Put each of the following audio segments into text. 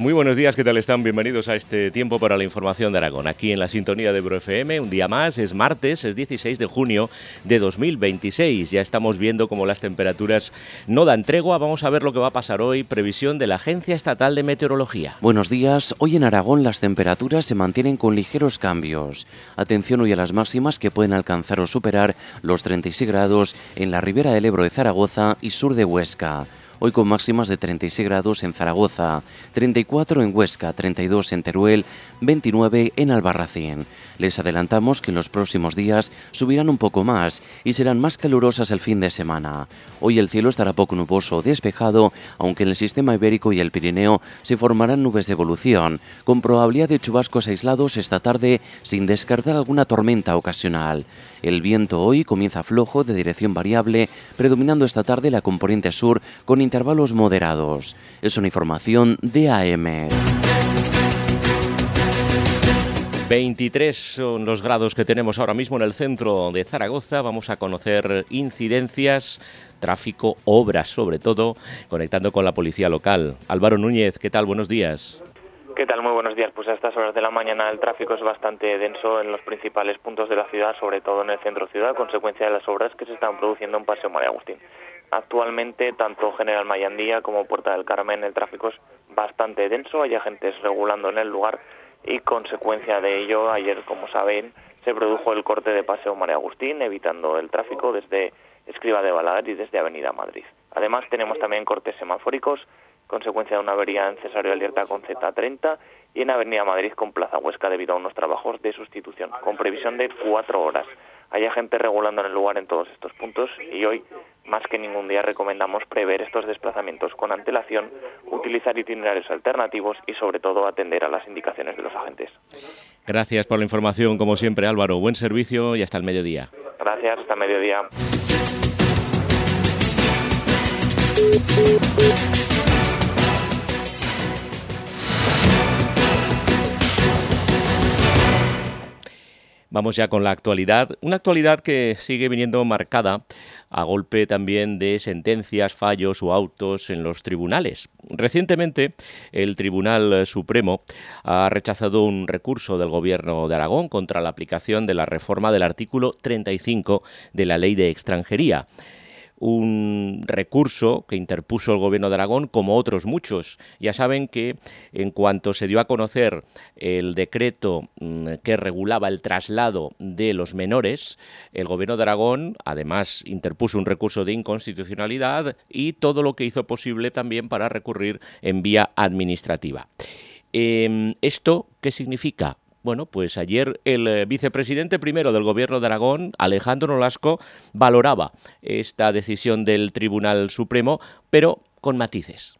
Muy buenos días, ¿qué tal están? Bienvenidos a este tiempo para la información de Aragón. Aquí en la sintonía de Ebro FM, un día más, es martes, es 16 de junio de 2026. Ya estamos viendo cómo las temperaturas no dan tregua. Vamos a ver lo que va a pasar hoy. Previsión de la Agencia Estatal de Meteorología. Buenos días. Hoy en Aragón las temperaturas se mantienen con ligeros cambios. Atención hoy a las máximas que pueden alcanzar o superar los 36 grados en la ribera del Ebro de Zaragoza y sur de Huesca. Hoy con máximas de 36 grados en Zaragoza, 34 en Huesca, 32 en Teruel, 29 en Albarracín. Les adelantamos que en los próximos días subirán un poco más y serán más calurosas el fin de semana. Hoy el cielo estará poco nuboso o despejado, aunque en el sistema ibérico y el Pirineo se formarán nubes de evolución, con probabilidad de chubascos aislados esta tarde sin descartar alguna tormenta ocasional. El viento hoy comienza flojo de dirección variable, predominando esta tarde la componente sur con intervalos moderados. Es una información de AM. 23 son los grados que tenemos ahora mismo en el centro de Zaragoza. Vamos a conocer incidencias, tráfico, obras sobre todo, conectando con la policía local. Álvaro Núñez, ¿qué tal? Buenos días. ¿Qué tal? Muy buenos días. Pues a estas horas de la mañana el tráfico es bastante denso en los principales puntos de la ciudad, sobre todo en el centro ciudad, a consecuencia de las obras que se están produciendo en Paseo María Agustín. Actualmente, tanto General Mayandía como Puerta del Carmen, el tráfico es bastante denso, hay agentes regulando en el lugar y, consecuencia de ello, ayer, como saben, se produjo el corte de Paseo María Agustín, evitando el tráfico desde Escriba de Balaguer y desde Avenida Madrid. Además, tenemos también cortes semafóricos, consecuencia de una avería en Cesario Alierta con Z30 y en Avenida Madrid con Plaza Huesca debido a unos trabajos de sustitución, con previsión de 4 horas. Hay gente regulando en el lugar en todos estos puntos y hoy, más que ningún día, recomendamos prever estos desplazamientos con antelación, utilizar itinerarios alternativos y, sobre todo, atender a las indicaciones de los agentes. Gracias por la información, como siempre, Álvaro. Buen servicio y hasta el mediodía. Gracias, hasta mediodía. Vamos ya con la actualidad, una actualidad que sigue viniendo marcada a golpe también de sentencias, fallos o autos en los tribunales. Recientemente, el Tribunal Supremo ha rechazado un recurso del Gobierno de Aragón contra la aplicación de la reforma del artículo 35 de la Ley de Extranjería. Un recurso que interpuso el Gobierno de Aragón, como otros muchos. Ya saben que en cuanto se dio a conocer el decreto que regulaba el traslado de los menores, el Gobierno de Aragón además interpuso un recurso de inconstitucionalidad y todo lo que hizo posible también para recurrir en vía administrativa. ¿Esto qué significa? Bueno, pues ayer el vicepresidente primero del Gobierno de Aragón, Alejandro Nolasco, valoraba esta decisión del Tribunal Supremo, pero con matices.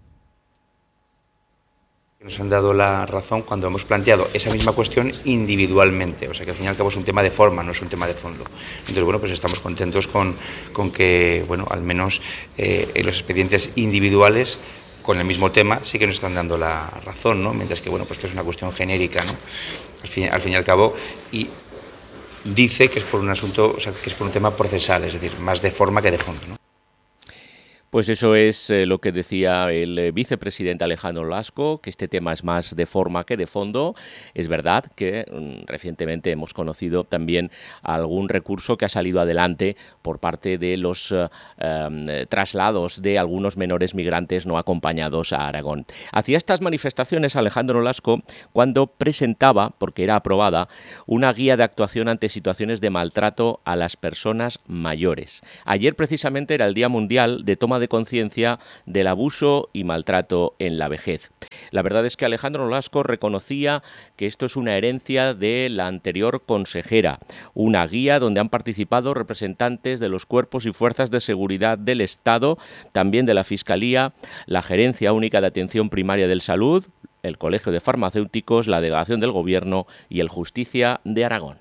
Nos han dado la razón cuando hemos planteado esa misma cuestión individualmente, o sea que al fin y al cabo es un tema de forma, no es un tema de fondo. Entonces, bueno, pues estamos contentos con que, bueno, al menos en los expedientes individuales con el mismo tema sí que nos están dando la razón, ¿no? Mientras que, bueno, pues esto es una cuestión genérica, ¿no? Al fin y al cabo, y dice que es por un asunto, o sea, que es por un tema procesal, es decir, más de forma que de fondo, ¿no? Pues eso es lo que decía el vicepresidente Alejandro Nolasco, que este tema es más de forma que de fondo. Es verdad que recientemente hemos conocido también algún recurso que ha salido adelante por parte de los traslados de algunos menores migrantes no acompañados a Aragón. Hacía estas manifestaciones Alejandro Nolasco cuando presentaba, porque era aprobada, una guía de actuación ante situaciones de maltrato a las personas mayores. Ayer precisamente era el Día Mundial de Toma de Conciencia del Abuso y Maltrato en la Vejez. La verdad es que Alejandro Nolasco reconocía que esto es una herencia de la anterior consejera, una guía donde han participado representantes de los cuerpos y fuerzas de seguridad del Estado, también de la Fiscalía, la Gerencia Única de Atención Primaria del Salud, el Colegio de Farmacéuticos, la Delegación del Gobierno y el Justicia de Aragón.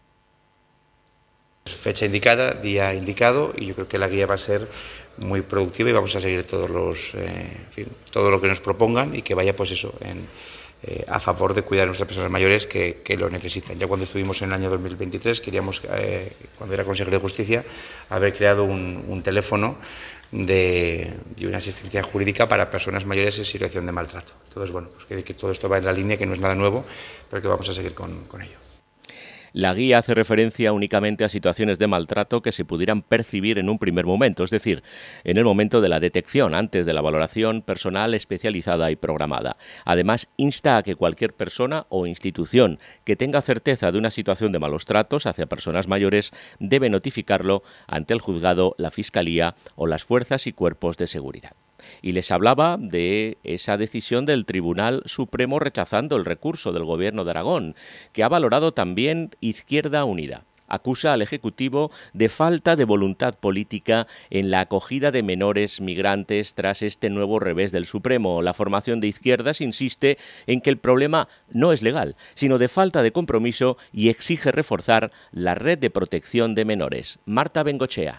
Fecha indicada, día indicado, y yo creo que la guía va a ser muy productiva y vamos a seguir todo lo que nos propongan y que vaya, pues eso, a favor de cuidar a nuestras personas mayores que lo necesitan. Ya cuando estuvimos en el año 2023 queríamos, cuando era consejero de Justicia, haber creado un teléfono de una asistencia jurídica para personas mayores en situación de maltrato. Entonces, bueno, pues que todo esto va en la línea, que no es nada nuevo, pero que vamos a seguir con ello. La guía hace referencia únicamente a situaciones de maltrato que se pudieran percibir en un primer momento, es decir, en el momento de la detección, antes de la valoración personal especializada y programada. Además, insta a que cualquier persona o institución que tenga certeza de una situación de malos tratos hacia personas mayores debe notificarlo ante el juzgado, la Fiscalía o las fuerzas y cuerpos de seguridad. Y les hablaba de esa decisión del Tribunal Supremo rechazando el recurso del Gobierno de Aragón, que ha valorado también Izquierda Unida. Acusa al Ejecutivo de falta de voluntad política en la acogida de menores migrantes tras este nuevo revés del Supremo. La formación de izquierdas insiste en que el problema no es legal, sino de falta de compromiso y exige reforzar la red de protección de menores. Marta Bengochea.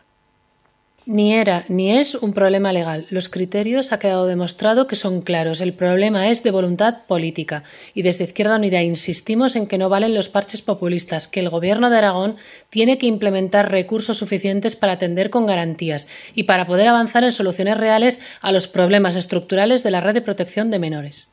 Ni era ni es un problema legal. Los criterios ha quedado demostrado que son claros. El problema es de voluntad política. Y desde Izquierda Unida insistimos en que no valen los parches populistas, que el Gobierno de Aragón tiene que implementar recursos suficientes para atender con garantías y para poder avanzar en soluciones reales a los problemas estructurales de la red de protección de menores.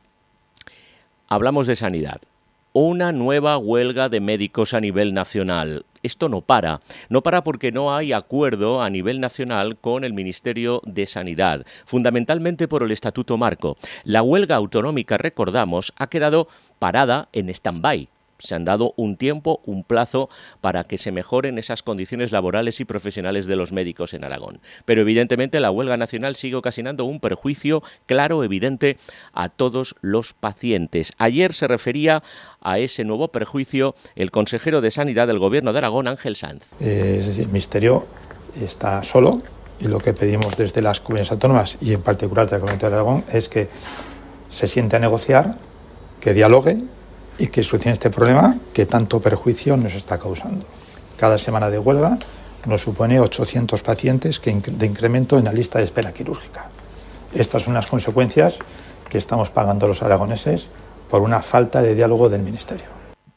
Hablamos de sanidad. Una nueva huelga de médicos a nivel nacional. Esto no para porque no hay acuerdo a nivel nacional con el Ministerio de Sanidad, fundamentalmente por el Estatuto Marco. La huelga autonómica, recordamos, ha quedado parada en stand-by. Se han dado un tiempo, un plazo para que se mejoren esas condiciones laborales y profesionales de los médicos en Aragón. Pero evidentemente la huelga nacional sigue ocasionando un perjuicio claro, evidente, a todos los pacientes. Ayer se refería a ese nuevo perjuicio el consejero de Sanidad del Gobierno de Aragón, Ángel Sanz. Es decir, el Ministerio está solo y lo que pedimos desde las comunidades autónomas y en particular de la Comunidad de Aragón es que se siente a negociar, que dialogue y que solucione este problema que tanto perjuicio nos está causando. Cada semana de huelga nos supone 800 pacientes de incremento en la lista de espera quirúrgica. Estas son las consecuencias que estamos pagando los aragoneses por una falta de diálogo del Ministerio.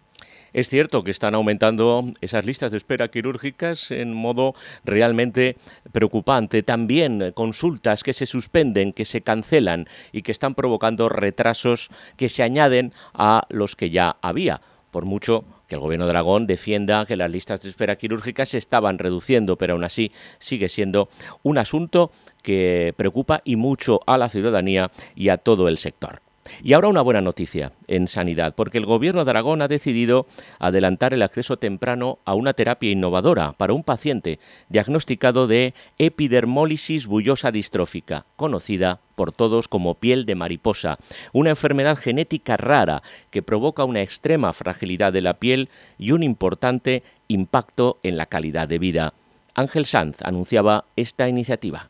Es cierto que están aumentando esas listas de espera quirúrgicas en modo realmente preocupante. También consultas que se suspenden, que se cancelan y que están provocando retrasos que se añaden a los que ya había. Por mucho que el Gobierno de Aragón defienda que las listas de espera quirúrgicas se estaban reduciendo, pero aún así sigue siendo un asunto que preocupa y mucho a la ciudadanía y a todo el sector. Y ahora una buena noticia en sanidad, porque el Gobierno de Aragón ha decidido adelantar el acceso temprano a una terapia innovadora para un paciente diagnosticado de epidermólisis bullosa distrófica, conocida por todos como piel de mariposa, una enfermedad genética rara que provoca una extrema fragilidad de la piel y un importante impacto en la calidad de vida. Ángel Sanz anunciaba esta iniciativa.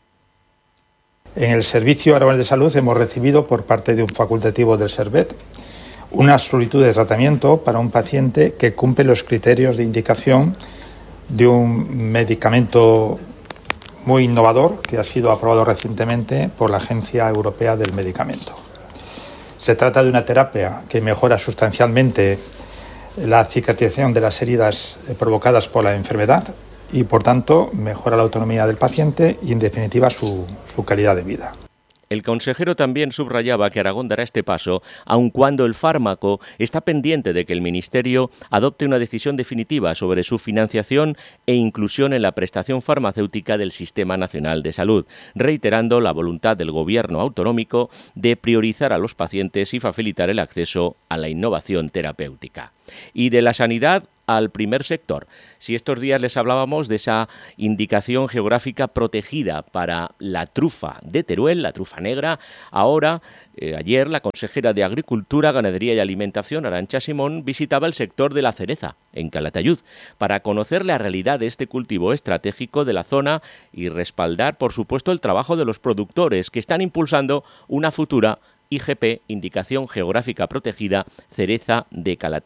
En el Servicio Aragonés de Salud hemos recibido por parte de un facultativo del Servet una solicitud de tratamiento para un paciente que cumple los criterios de indicación de un medicamento muy innovador que ha sido aprobado recientemente por la Agencia Europea del Medicamento. Se trata de una terapia que mejora sustancialmente la cicatrización de las heridas provocadas por la enfermedad y, por tanto, mejora la autonomía del paciente y, en definitiva, su calidad de vida. El consejero también subrayaba que Aragón dará este paso, aun cuando el fármaco está pendiente de que el Ministerio adopte una decisión definitiva sobre su financiación e inclusión en la prestación farmacéutica del Sistema Nacional de Salud, reiterando la voluntad del Gobierno autonómico de priorizar a los pacientes y facilitar el acceso a la innovación terapéutica. Y de la sanidad al primer sector. Si estos días les hablábamos de esa indicación geográfica protegida para la trufa de Teruel, la trufa negra, ahora, ayer, la consejera de Agricultura, Ganadería y Alimentación, Arantxa Simón, visitaba el sector de la cereza, en Calatayud, para conocer la realidad de este cultivo estratégico de la zona y respaldar, por supuesto, el trabajo de los productores que están impulsando una futura IGP, Indicación Geográfica Protegida, cereza de Calatayud.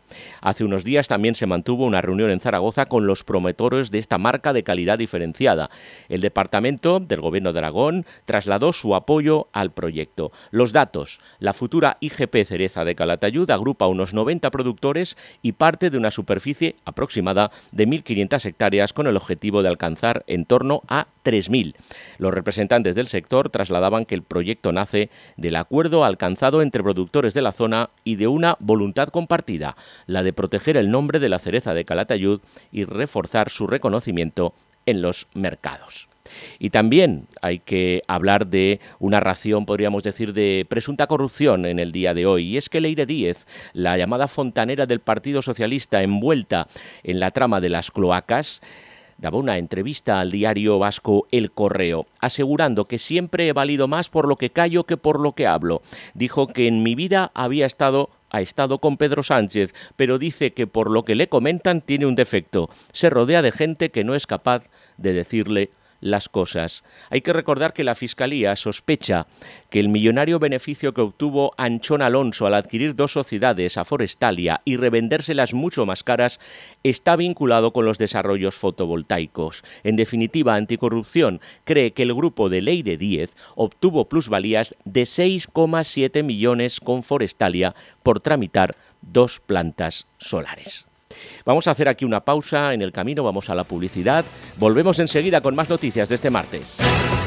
Hace unos días también se mantuvo una reunión en Zaragoza con los promotores de esta marca de calidad diferenciada. El Departamento del Gobierno de Aragón trasladó su apoyo al proyecto. Los datos: la futura IGP Cereza de Calatayud agrupa unos 90 productores y parte de una superficie aproximada de 1.500 hectáreas con el objetivo de alcanzar en torno a 3.000. Los representantes del sector trasladaban que el proyecto nace del acuerdo alcanzado entre productores de la zona y de una voluntad compartida, la de proteger el nombre de la cereza de Calatayud y reforzar su reconocimiento en los mercados. Y también hay que hablar de una ración, podríamos decir, de presunta corrupción en el día de hoy. Y es que Leire Díez, la llamada fontanera del Partido Socialista envuelta en la trama de las cloacas, daba una entrevista al diario vasco El Correo, asegurando que siempre he valido más por lo que callo que por lo que hablo. Dijo que en mi vida ha estado con Pedro Sánchez, pero dice que por lo que le comentan tiene un defecto: se rodea de gente que no es capaz de decirle las cosas. Hay que recordar que la Fiscalía sospecha que el millonario beneficio que obtuvo Anchón Alonso al adquirir 2 sociedades, a Forestalia, y revendérselas mucho más caras, está vinculado con los desarrollos fotovoltaicos. En definitiva, Anticorrupción cree que el grupo de Leire Díez obtuvo plusvalías de 6,7 millones con Forestalia por tramitar 2 plantas solares. Vamos a hacer aquí una pausa en el camino, vamos a la publicidad. Volvemos enseguida con más noticias de este martes.